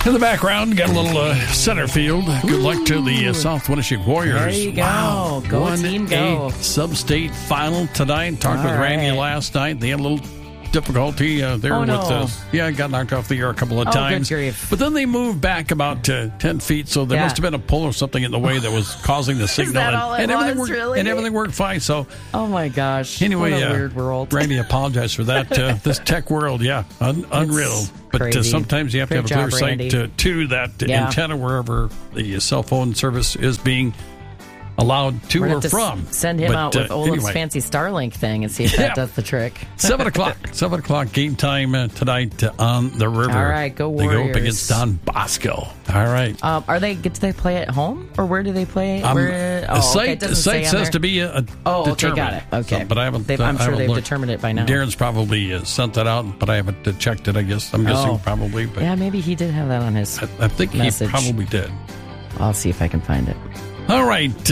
In the background, got a little center field. Good luck to the South Winnipeg Warriors. There you go. Wow. Go team, go. 1-8 sub-state final tonight. Talked with Randy last night. They had a little difficulty there with us. Got knocked off the air a couple of times. Good grief. But then they moved back about 10 feet, so there must have been a pole or something in the way that was causing the signal. Is that all it was, worked, really? And everything worked fine. So, oh my gosh. Anyway, what a weird world. Randy, apologize for that. This tech world, unreal. But sometimes you have to have a clear sight to that antenna wherever the cell phone service is being allowed to or from. Send him out with Olaf's fancy Starlink thing and see if that does the trick. 7 o'clock. 7 o'clock game time tonight on the river. All right, go Warriors. They go up against Don Bosco. All right. Do they play at home or where do they play? The site says to be determined. Okay, got it. Okay. So, but I haven't. I'm sure they've determined it by now. Darren's probably sent that out, but I haven't checked it, I guess. I'm guessing probably. But yeah, maybe he did have that on his I think message. He probably did. I'll see if I can find it. All right.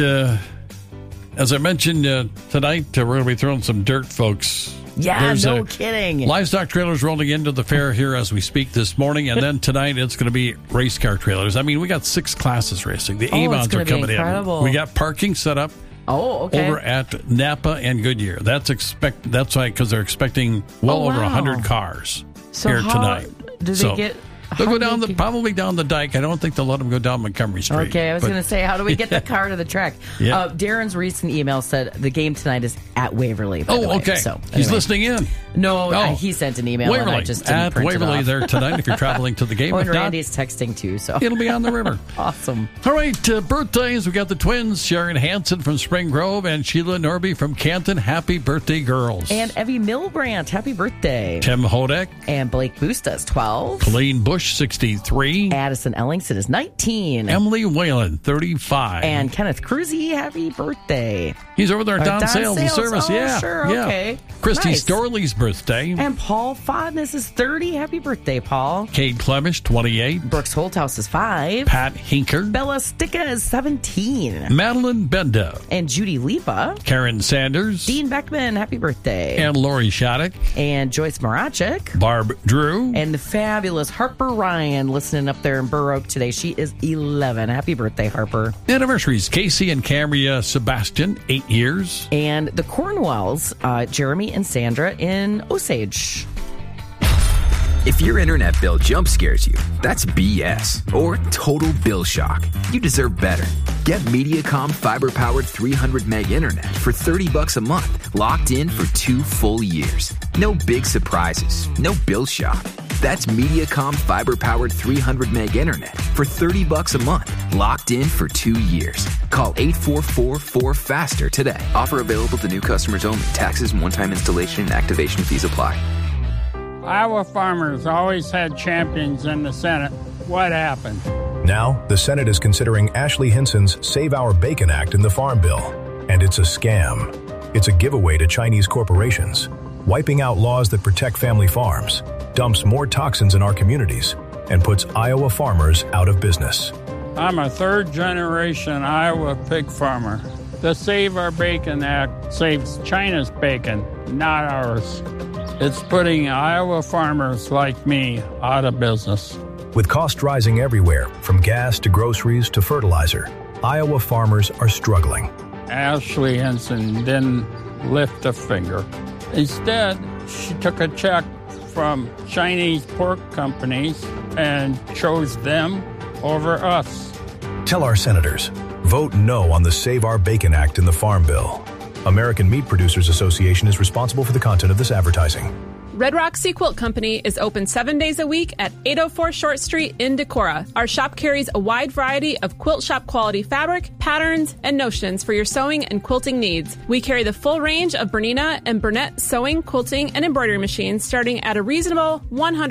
As I mentioned, tonight we're going to be throwing some dirt, folks. Yeah, no kidding. Livestock trailers rolling into the fair here as we speak this morning, and then tonight it's going to be race car trailers. I mean, we got 6 classes racing. The Avons are coming in. We got parking set up. Over at Napa and Goodyear. That's why, because they're expecting over 100 cars here tonight. Do they get? They'll go down probably down the dike. I don't think they'll let them go down Montgomery Street. Okay, I was going to say, how do we get the car to the track? Darren's recent email said the game tonight is at Waverly. Okay. So, anyway. He's listening in. No, he sent an email. Waverly. And I just didn't print Waverly it off. there tonight if you're traveling to the game. And Randy's texting too, so it'll be on the river. Awesome. All right, birthdays. We got the twins, Sharon Hansen from Spring Grove and Sheila Norby from Canton. Happy birthday, girls. And Evie Milbrandt, happy birthday. Tim Hodek. And Blake Bustas, 12. Colleen Bush, 63. Addison Ellingson is 19. Emily Whalen, 35. And Kenneth Cruzy, happy birthday. He's over there at Don Sales and Service. Sure, okay. Christy Storley's birthday. And Paul Fodness is 30. Happy birthday, Paul. Cade Clemish, 28. Brooks Holthouse is 5. Pat Hinker. Bella Sticka is 17. Madeline Benda. And Judy Lipa. Karen Sanders. Dean Beckman, happy birthday. And Lori Shattuck. And Joyce Marachik. Barb Drew. And the fabulous Harper Ryan listening up there in Burr Oak today. She is 11. Happy birthday, Harper. Anniversaries, Casey and Cambria Sebastian, 8 years. And the Cornwells, Jeremy and Sandra in Osage. If your internet bill jump scares you, that's BS or total bill shock. You deserve better. Get Mediacom fiber-powered 300 meg internet for $30 a month, locked in for 2 full years. No big surprises, no bill shock. That's Mediacom fiber-powered 300 meg internet for $30 a month, locked in for 2 years. Call 844-4FASTER today. Offer available to new customers only. Taxes and one-time installation and activation fees apply. Iowa farmers always had champions in the Senate. What happened? Now, the Senate is considering Ashley Hinson's Save Our Bacon Act in the Farm Bill. And it's a scam. It's a giveaway to Chinese corporations, wiping out laws that protect family farms, dumps more toxins in our communities, and puts Iowa farmers out of business. I'm a third-generation Iowa pig farmer. The Save Our Bacon Act saves China's bacon, not ours. It's putting Iowa farmers like me out of business. With costs rising everywhere, from gas to groceries to fertilizer, Iowa farmers are struggling. Ashley Hinson didn't lift a finger. Instead, she took a check from Chinese pork companies and chose them over us. Tell our senators, vote no on the Save Our Bacon Act in the Farm Bill. American Meat Producers Association is responsible for the content of this advertising. Red Rock Sea Quilt Company is open 7 days a week at 804 Short Street in Decorah. Our shop carries a wide variety of quilt shop quality fabric, patterns, and notions for your sewing and quilting needs. We carry the full range of Bernina and Burnett sewing, quilting, and embroidery machines starting at a reasonable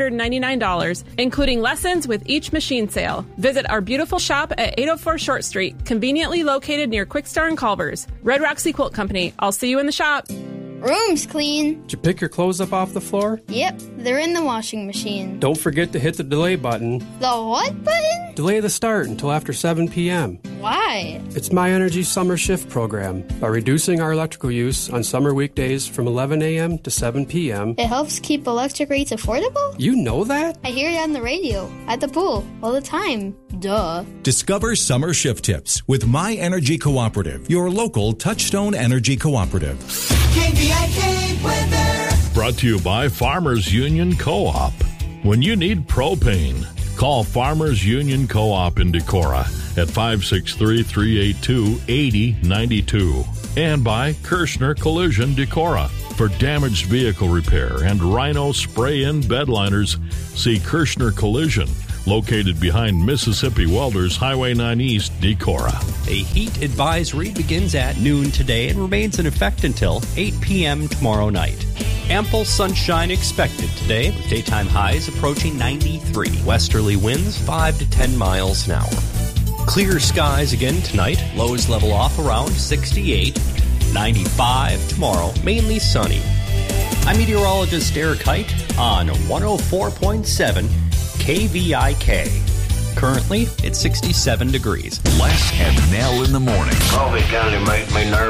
$199, including lessons with each machine sale. Visit our beautiful shop at 804 Short Street, conveniently located near Quickstar and Culver's. Red Rock Sea Quilt Company. I'll see you in the shop. Room's clean. Did you pick your clothes up off the floor? Yep, they're in the washing machine. Don't forget to hit the delay button. The what button? Delay the start until after 7 p.m. Why? It's My Energy Summer Shift program. By reducing our electrical use on summer weekdays from 11 a.m. to 7 p.m. It helps keep electric rates affordable? You know that? I hear it on the radio, at the pool, all the time. Duh. Discover summer shift tips with My Energy Cooperative, your local Touchstone Energy Cooperative. KVIK weather. Brought to you by Farmers Union Co-op. When you need propane, call Farmers Union Co-op in Decorah at 563-382-8092. And by Kirshner Collision Decorah. For damaged vehicle repair and Rhino spray-in bedliners, see Kirshner Collision, located behind Mississippi Welders Highway 9 East, Decorah. A heat advisory begins at noon today and remains in effect until 8 p.m. tomorrow night. Ample sunshine expected today, with daytime highs approaching 93. Westerly winds 5 to 10 miles an hour. Clear skies again tonight. Lows level off around 68. 95 tomorrow, mainly sunny. I'm meteorologist Derek Height on 104.7 KVIK. Currently, it's 67 degrees. Les and Nell in the morning. Coffee kind of makes me nervous.